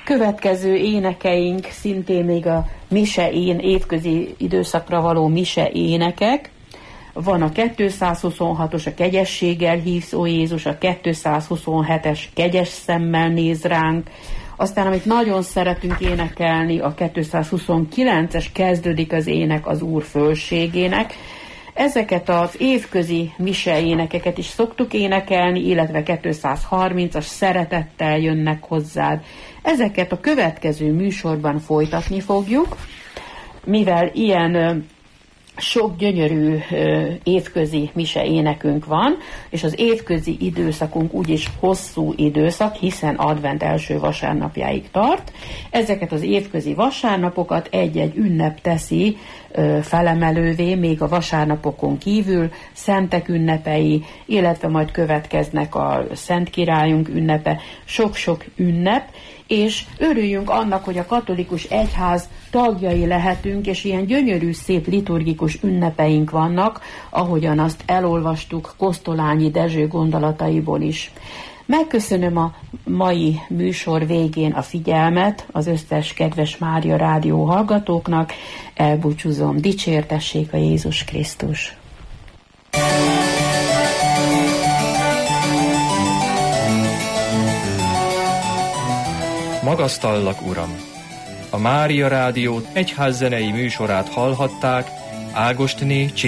Következő énekeink szintén még a évközi időszakra való mise énekek. Van a 226-os, a kegyességgel hívsz, ó Jézus, a 227-es kegyes szemmel néz ránk, aztán amit nagyon szeretünk énekelni, a 229-es kezdődik az ének az Úr fölségének. Ezeket az évközi mise énekeket is szoktuk énekelni, illetve 230-as szeretettel jönnek hozzád. Ezeket a következő műsorban folytatni fogjuk, mivel ilyen sok gyönyörű évközi mise énekünk van, és az évközi időszakunk úgyis hosszú időszak, hiszen advent első vasárnapjáig tart. Ezeket az évközi vasárnapokat egy-egy ünnep teszi felemelővé, még a vasárnapokon kívül, szentek ünnepei, illetve majd következnek a Szent Királyunk ünnepe, sok-sok ünnep, és örüljünk annak, hogy a katolikus egyház tagjai lehetünk, és ilyen gyönyörű, szép liturgikus ünnepeink vannak, ahogyan azt elolvastuk Kosztolányi Dezső gondolataiból is. Megköszönöm a mai műsor végén a figyelmet az összes kedves Mária Rádió hallgatóknak, elbúcsúzom, dicsértessék a Jézus Krisztus! Magasztallak, Uram! A Mária Rádió egyházzenei műsorát hallhatták Ágostné